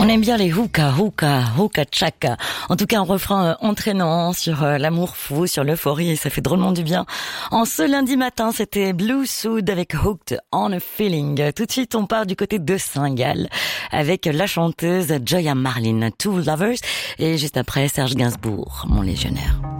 On aime bien les hookah chaka. En tout cas, un refrain entraînant sur l'amour fou, sur l'euphorie, et ça fait drôlement du bien. En ce lundi matin, c'était Blue Sood avec Hooked on a Feeling. Tout de suite, on part du côté de Saint-Gall avec la chanteuse Joya Marlin, Two Lovers, et juste après, Serge Gainsbourg, mon légionnaire.